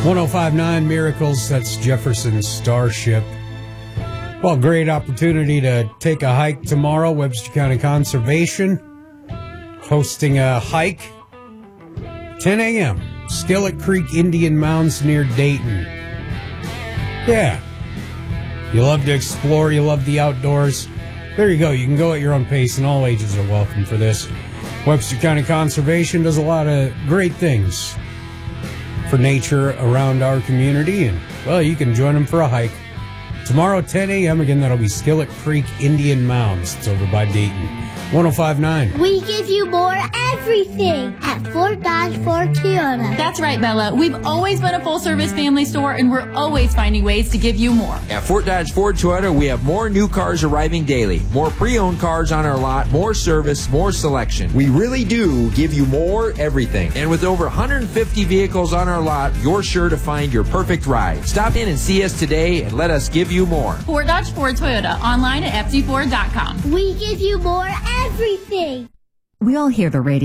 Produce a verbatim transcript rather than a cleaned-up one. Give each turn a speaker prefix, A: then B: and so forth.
A: one oh five point nine Miracles, that's Jefferson Starship. Well, great opportunity to take a hike tomorrow. Webster County Conservation hosting a hike, ten a.m., Skillet Creek Indian Mounds near Dayton. Yeah. You love to explore, you love the outdoors. There you go. You can go at your own pace, and all ages are welcome for this. Webster County Conservation does a lot of great things for nature around our community, and, well, you can join them for a hike. Tomorrow, ten a.m., again, that'll be Skillet Creek Indian Mounds. It's over by Dayton. one oh five point nine.
B: We give you more everything at Fort Dodge Ford Toyota.
C: That's right, Bella. We've always been a full-service family store, and we're always finding ways to give you more.
D: At Fort Dodge Ford Toyota, we have more new cars arriving daily, more pre-owned cars on our lot, more service, more selection. We really do give you more everything. And with over one hundred fifty vehicles on our lot, you're sure to find your perfect ride. Stop in and see us today and let us give you more.
C: Fort Dodge Ford Toyota, online at f d ford dot com.
B: We give you more everything.
E: We all hear the radio.